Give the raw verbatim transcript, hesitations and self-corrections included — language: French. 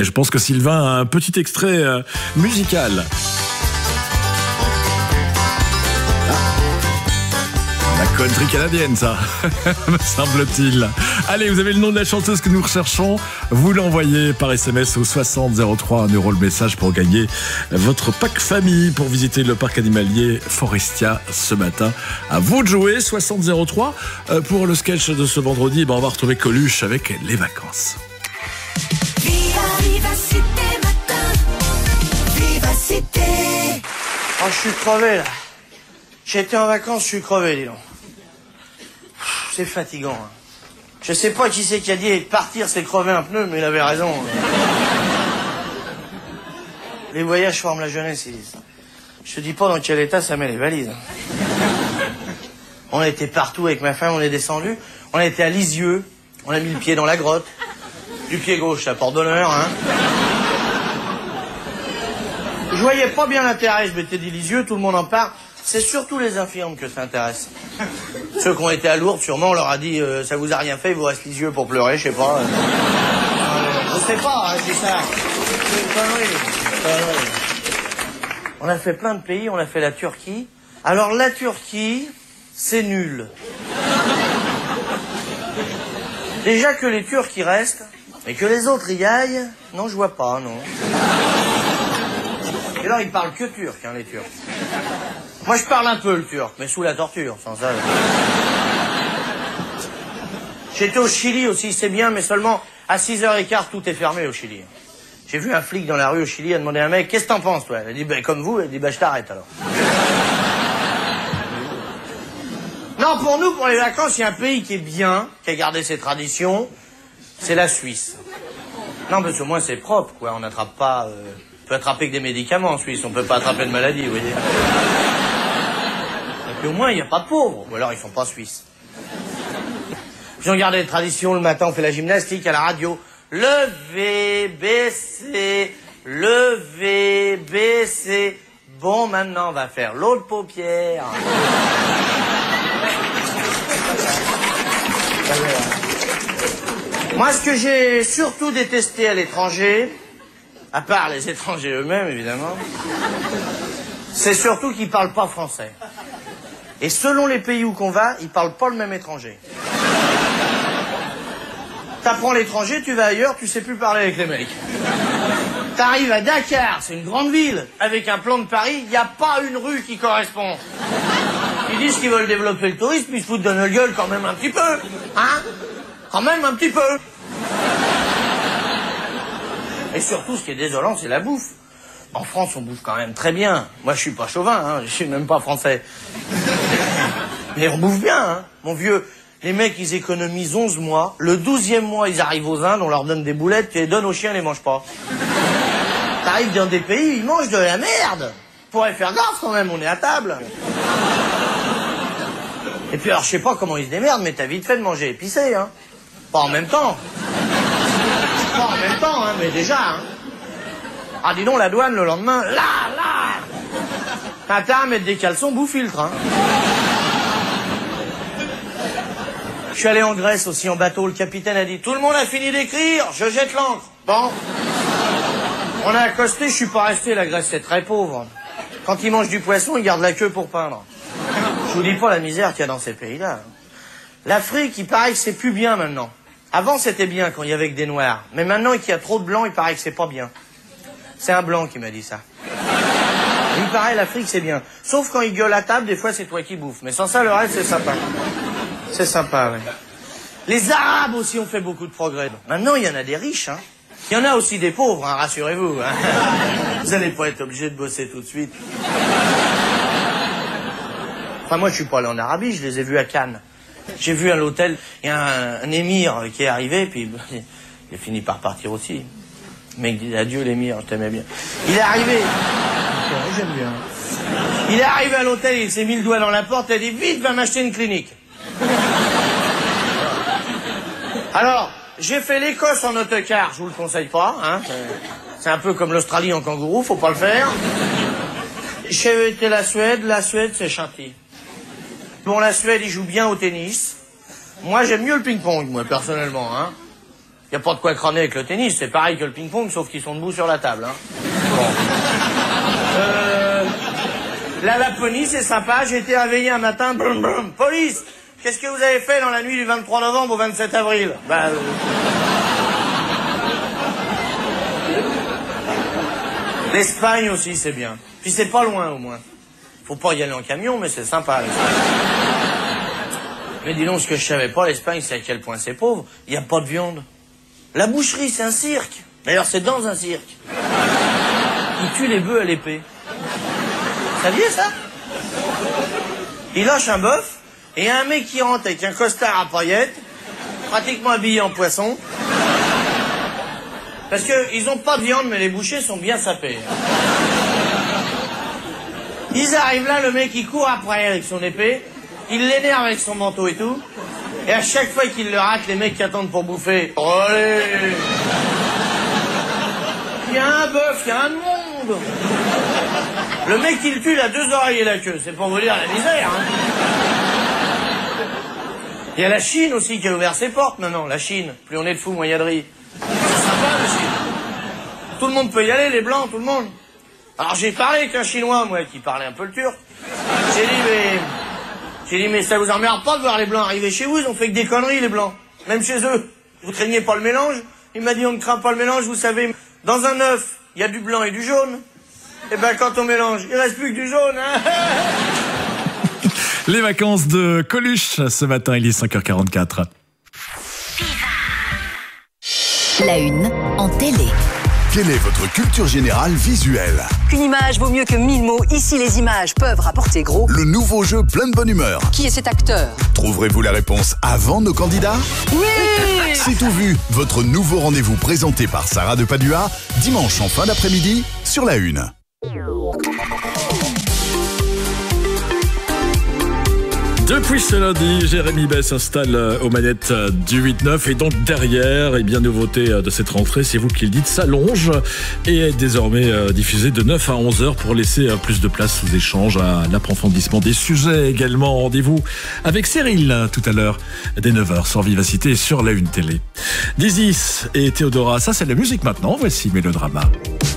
Et je pense que Sylvain a un petit extrait euh, musical. Country canadienne, ça, me semble-t-il. Allez, vous avez le nom de la chanteuse que nous recherchons. Vous l'envoyez par S M S au soixante zéro trois, un euro le message pour gagner votre pack famille pour visiter le parc animalier Forestia ce matin. À vous de jouer, soixante zéro trois. Pour le sketch de ce vendredi, ben on va retrouver Coluche avec les vacances. Viva, Vivacité matin. Vivacité. Oh, je suis crevé, là. J'étais en vacances, je suis crevé, dis donc. C'est fatigant. Hein. Je sais pas qui c'est qui a dit partir c'est crever un pneu, mais il avait raison. Les voyages forment la jeunesse, ils disent. Je te dis pas dans quel état ça met les valises. On était partout avec ma femme, on est descendu. On était à Lisieux, on a mis le pied dans la grotte. Du pied gauche à Port-d'Honneur, hein. Je voyais pas bien l'intérêt, je m'étais dit Lisieux, tout le monde en parle. C'est surtout les infirmes que ça intéresse. Ceux qui ont été à Lourdes, sûrement, on leur a dit euh, ça vous a rien fait, il vous reste les yeux pour pleurer, je sais pas. Euh, je sais pas, hein, je dis ça. C'est une connerie. connerie. On a fait plein de pays, on a fait la Turquie. Alors la Turquie, c'est nul. Déjà que les Turcs y restent, et que les autres y aillent, non, je vois pas, non. Et là, ils parlent que turc, hein, les Turcs. Moi, je parle un peu le turc, mais sous la torture, sans ça. J'étais au Chili aussi, c'est bien, mais seulement à six heures quinze, tout est fermé au Chili. J'ai vu un flic dans la rue au Chili, il a demandé à un mec, qu'est-ce que t'en penses, toi? Il a dit, ben, comme vous, il a dit, ben, je t'arrête, alors. Non, pour nous, pour les vacances, il y a un pays qui est bien, qui a gardé ses traditions, c'est la Suisse. Non, parce qu'au moins, c'est propre, quoi, on n'attrape pas... Euh... On peut attraper que des médicaments en Suisse, on peut pas attraper de maladie, vous voyez. Et puis au moins, il n'y a pas de pauvres, ou alors ils sont pas suisses. Puis on garde les traditions, le matin on fait la gymnastique à la radio. Lever, baisser, lever, baisser. Bon, maintenant on va faire l'autre paupière. Moi, ce que j'ai surtout détesté à l'étranger, à part les étrangers eux-mêmes, évidemment, c'est surtout qu'ils parlent pas français. Et selon les pays où qu'on va, ils parlent pas le même étranger. T'apprends l'étranger, tu vas ailleurs, tu sais plus parler avec les mecs. T'arrives à Dakar, c'est une grande ville, avec un plan de Paris, il n'y a pas une rue qui correspond. Ils disent qu'ils veulent développer le tourisme, mais ils se foutent de notre gueule quand même un petit peu. Hein? Quand même un petit peu. Et surtout, ce qui est désolant, c'est la bouffe. En France, on bouffe quand même très bien. Moi, je suis pas chauvin, hein, je suis même pas français. Mais on bouffe bien, hein. Mon vieux, les mecs, ils économisent onze mois. Le douzième mois, ils arrivent aux Indes, on leur donne des boulettes, tu les donnes aux chiens, ils les mangent pas. T'arrives dans des pays, ils mangent de la merde. Pourrait faire gaffe quand même, on est à table. Et puis alors, je sais pas comment ils se démerdent, mais t'as vite fait de manger épicé, hein. Pas en même temps. Pas en même temps, hein, mais déjà, hein. Ah, dis donc, la douane, le lendemain, là, là. T'as intérêt à mettre des caleçons bout-filtre, hein. Je suis allé en Grèce aussi, en bateau, le capitaine a dit, tout le monde a fini d'écrire, je jette l'encre. Bon. On a accosté, je suis pas resté, la Grèce, c'est très pauvre. Quand ils mangent du poisson, ils gardent la queue pour peindre. Je vous dis pas la misère qu'il y a dans ces pays-là. L'Afrique, il paraît que c'est plus bien maintenant. Avant, c'était bien quand il y avait que des noirs. Mais maintenant qu'il y a trop de blancs, il paraît que c'est pas bien. C'est un blanc qui m'a dit ça. Il paraît, l'Afrique, c'est bien. Sauf quand ils gueulent à table, des fois, c'est toi qui bouffes. Mais sans ça, le reste, c'est sympa. C'est sympa, oui. Les Arabes aussi ont fait beaucoup de progrès. Maintenant, il y en a des riches, hein. Il y en a aussi des pauvres, hein, rassurez-vous. Hein. Vous n'allez pas être obligé de bosser tout de suite. Enfin, moi, je suis pas allé en Arabie, je les ai vus à Cannes. J'ai vu à l'hôtel, il y a un, un émir qui est arrivé, puis il a fini par partir aussi. Le mec dit adieu l'émir, je t'aimais bien. Il est arrivé. J'aime bien. Il est arrivé à l'hôtel, il s'est mis le doigt dans la porte, il a dit vite, va m'acheter une clinique. Alors, j'ai fait l'Écosse en autocar, je vous le conseille pas, hein. C'est un peu comme l'Australie en kangourou, faut pas le faire. J'ai été la Suède, la Suède c'est chantier. Bon, la Suède, ils jouent bien au tennis. Moi, j'aime mieux le ping-pong, moi, personnellement, hein. Y a pas de quoi crâner avec le tennis, c'est pareil que le ping-pong, sauf qu'ils sont debout sur la table. Hein. Bon. Euh, la Laponie, c'est sympa. J'ai été réveillé un matin. Brum, brum. Police, qu'est-ce que vous avez fait dans la nuit du vingt-trois novembre au vingt-sept avril? Bah, euh... L'Espagne aussi, c'est bien. Puis c'est pas loin, au moins. Faut pas y aller en camion, mais c'est sympa. Mais dis donc, ce que je savais pas, l'Espagne, c'est à quel point c'est pauvre. Il y a pas de viande. La boucherie, c'est un cirque. D'ailleurs, c'est dans un cirque. Ils tuent les bœufs à l'épée. Vous saviez ça? Ils lâchent un bœuf, et un mec qui rentre avec un costard à paillettes, pratiquement habillé en poisson. Parce qu'ils ont pas de viande, mais les bouchers sont bien sapés. Ils arrivent là, le mec, il court après avec son épée, il l'énerve avec son manteau et tout, et à chaque fois qu'il le rate, les mecs qui attendent pour bouffer, allez! Il y a un bœuf, il y a un monde! Le mec qui le tue, il a deux oreilles et la queue, c'est pour vous dire la misère, hein. Il y a la Chine aussi qui a ouvert ses portes maintenant, la Chine. Plus on est de fous, moins il y a de riz. C'est sympa, la Chine. Tout le monde peut y aller, les blancs, tout le monde. Alors j'ai parlé avec un Chinois, moi, qui parlait un peu le turc. J'ai dit, mais... J'ai dit, mais ça vous emmerde pas de voir les blancs arriver chez vous? Ils ont fait que des conneries, les blancs. Même chez eux. Vous craignez pas le mélange? Il m'a dit, on ne craint pas le mélange, vous savez. Dans un œuf, il y a du blanc et du jaune. Et ben, quand on mélange, il reste plus que du jaune, hein. Les vacances de Coluche, ce matin, il est cinq heures quarante-quatre. La une en télé. Quelle est votre culture générale visuelle? Qu'une image vaut mieux que mille mots. Ici, les images peuvent rapporter gros. Le nouveau jeu plein de bonne humeur. Qui est cet acteur? Trouverez-vous la réponse avant nos candidats? Oui! C'est tout vu, votre nouveau rendez-vous présenté par Sarah de Padua, dimanche en fin d'après-midi, sur La Une. Depuis ce lundi, Jérémy Bay s'installe aux manettes du huit neuf et donc derrière, et bien nouveauté de cette rentrée, c'est vous qui le dites, s'allonge et est désormais diffusé de neuf à onze heures pour laisser plus de place aux échanges, à l'approfondissement des sujets également. Rendez-vous avec Cyril tout à l'heure dès neuf heures sur Vivacité et sur La Une Télé. Dizzy et Théodora, ça c'est de la musique maintenant, voici Mélodrama.